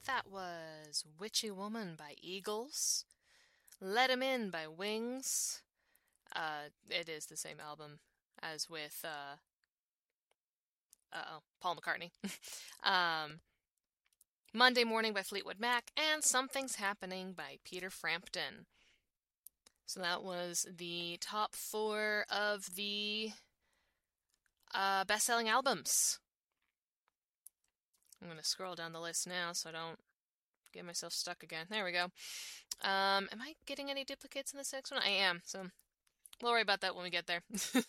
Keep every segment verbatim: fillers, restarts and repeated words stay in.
That was Witchy Woman by Eagles, Let 'Em In by Wings. Uh, it is the same album as with, uh, uh-oh, Paul McCartney. um, Monday Morning by Fleetwood Mac, and Something's Happening by Peter Frampton. So that was the top four of the uh, best-selling albums. I'm going to scroll down the list now so I don't get myself stuck again. There we go. Um, am I getting any duplicates in this next one? I am, so we'll worry about that when we get there.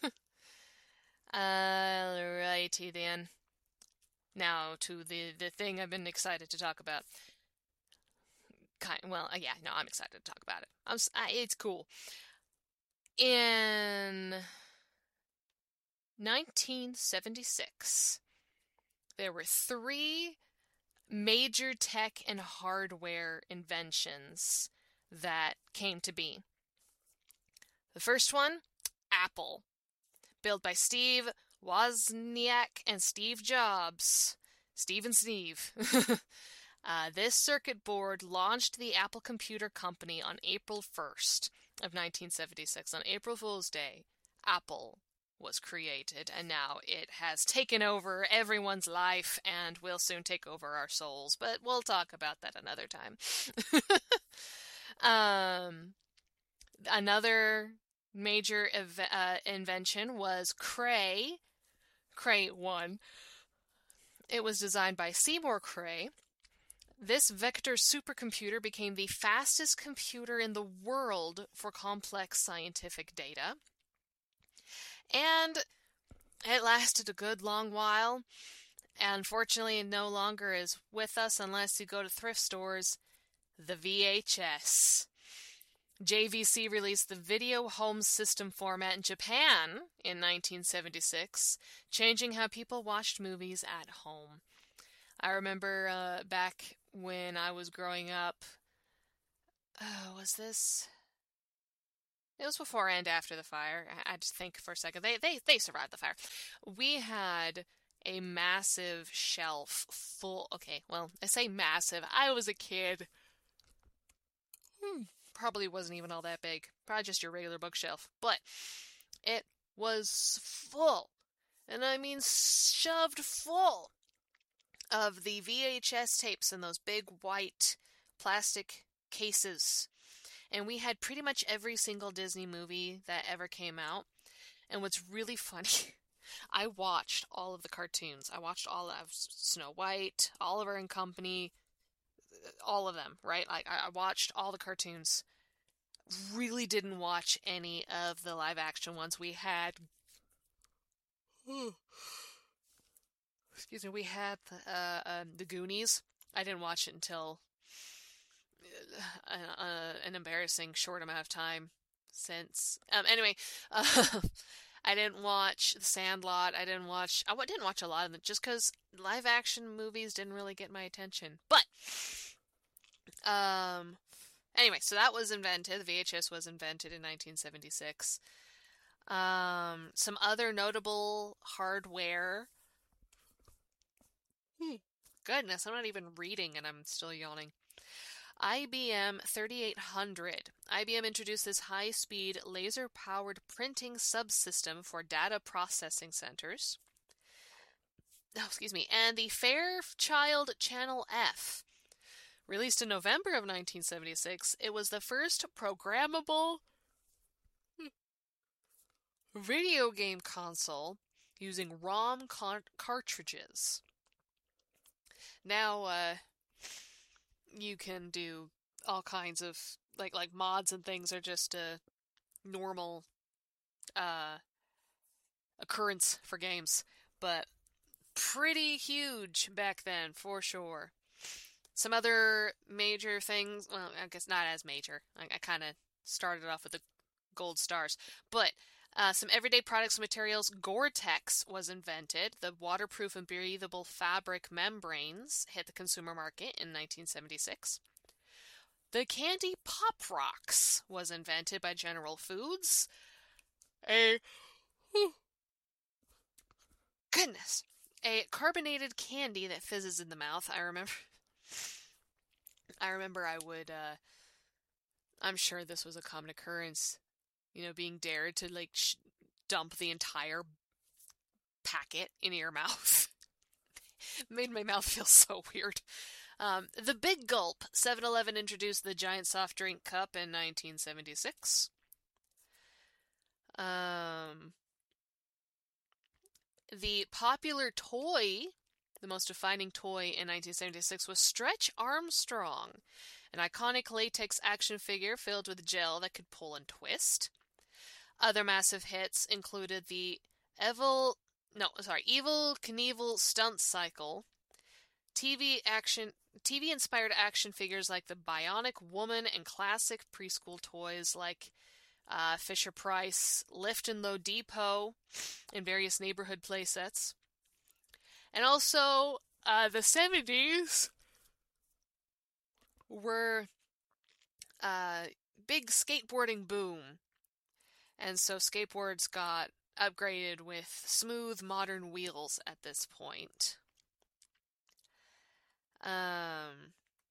Alrighty then. Now to the, the thing I've been excited to talk about. Kind, well, uh, yeah, no, I'm excited to talk about it. I'm, I, it's cool. In nineteen seventy-six, there were three major tech and hardware inventions that came to be. The first one, Apple, built by Steve Wozniak and Steve Jobs. Steve and Steve. uh, this circuit board launched the Apple Computer Company on April first of nineteen seventy-six. On April Fool's Day, Apple was created, and now it has taken over everyone's life and will soon take over our souls, but we'll talk about that another time. um, another major ev- uh, invention was Cray, Cray one. It was designed by Seymour Cray. This vector supercomputer became the fastest computer in the world for complex scientific data. And it lasted a good long while. Unfortunately, it no longer is with us unless you go to thrift stores. The V H S. J V C released the Video Home System format in Japan in nineteen seventy-six, changing how people watched movies at home. I remember uh, back when I was growing up, oh, was this... It was before and after the fire. I had to think for a second. They, they, they survived the fire. We had a massive shelf full... Okay, well, I say massive. I was a kid. Hmm. Probably wasn't even all that big. Probably just your regular bookshelf. But it was full, and I mean shoved full, of the V H S tapes in those big white plastic cases. And we had pretty much every single Disney movie that ever came out. And what's really funny, I watched all of the cartoons. I watched all of Snow White, Oliver and Company, all of them, right? Like, I watched all the cartoons. Really didn't watch any of the live action ones. We had, excuse me, we had uh, uh, the Goonies. I didn't watch it until uh, uh, an embarrassing short amount of time since. Um, anyway, uh, I didn't watch The Sandlot. I didn't watch. I didn't watch a lot of them just because live action movies didn't really get my attention. But, um. Anyway, so that was invented. The V H S was invented in nineteen seventy-six. Um, some other notable hardware. Hmm. Goodness, I'm not even reading and I'm still yawning. I B M thirty-eight hundred. I B M introduced this high-speed laser-powered printing subsystem for data processing centers. Oh, excuse me. And the Fairchild Channel F. Released in November of nineteen seventy-six, it was the first programmable video game console using ROM car- cartridges. Now, uh, you can do all kinds of, like, like mods and things are just a normal, uh, occurrence for games, but pretty huge back then, for sure. Some other major things, well, I guess not as major. I, I kind of started off with the gold stars. But uh, some everyday products and materials. Gore-Tex was invented. The waterproof and breathable fabric membranes hit the consumer market in nineteen seventy-six. The candy Pop Rocks was invented by General Foods. A... Whew, goodness. A carbonated candy that fizzes in the mouth. I remember... I remember I would, uh, I'm sure this was a common occurrence, you know, being dared to, like, sh- dump the entire packet into your mouth. Made my mouth feel so weird. Um, the Big Gulp. seven eleven introduced the giant soft drink cup in nineteen seventy-six. Um, the popular toy, the most defining toy in nineteen seventy-six was Stretch Armstrong, an iconic latex action figure filled with gel that could pull and twist. Other massive hits included the Evil, no, sorry, Evel Knievel Stunt Cycle, T V action, T V-inspired action figures like the Bionic Woman, and classic preschool toys like uh, Fisher-Price, Lift and Load Depot, and various neighborhood playsets. And also, uh, the seventies were uh, big skateboarding boom. And so skateboards got upgraded with smooth, modern wheels at this point. Um,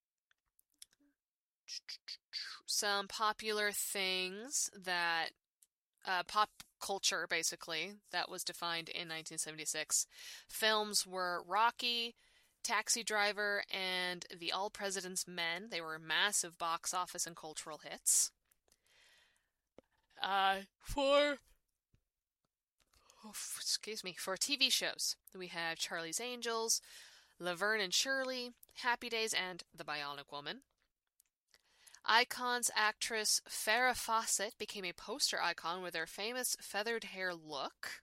some popular things that, uh, pop culture, basically, that was defined in nineteen seventy-six. Films were Rocky, Taxi Driver, and The All President's Men. They were massive box office and cultural hits. Uh, for, oh, excuse me, for T V shows, we have Charlie's Angels, Laverne and Shirley, Happy Days, and The Bionic Woman. Icons actress Farrah Fawcett became a poster icon with her famous feathered hair look.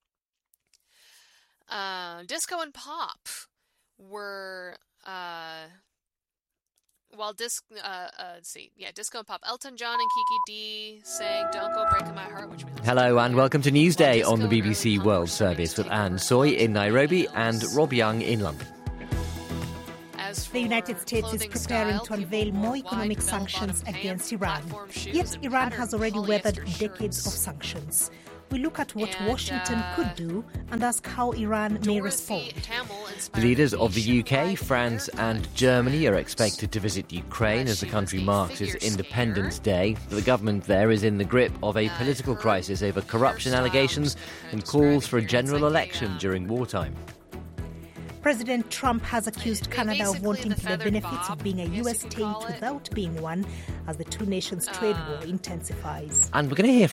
Uh, disco and pop were, uh, while disc, uh, uh, let's see, yeah, disco and pop. Elton John and Kiki D sang "Don't Go Breaking My Heart," which we listened Hello to and welcome to Newsday on the B B C early World pop Service with music Anne Soy in Nairobi and styles. Rob Young in London. As The United for States is clothing preparing style, to unveil people more wore economic wide sanctions bell-bottom against pants, Iran. platform shoes, Yet and Iran patterned has already weathered polyester decades of shirts. sanctions. We look at what And, Washington uh, could do and ask how Iran may Dorothy respond. Hamill inspired Leaders a of the U K, nationwide France and haircut Germany are trend. expected to visit Ukraine Uh, as the she country was a marks its figure Independence skater. Day. The government there is in the grip of a Uh, political her crisis over corruption hairstyle allegations was kind and of calls for a described here. It's general like a, election um, during wartime. President Trump has accused Ba- Canada of basically wanting the for the feathered benefits bob, of being a I guess U S you could state call it. without being one as the two nations' trade Uh, war intensifies. And we're going to hear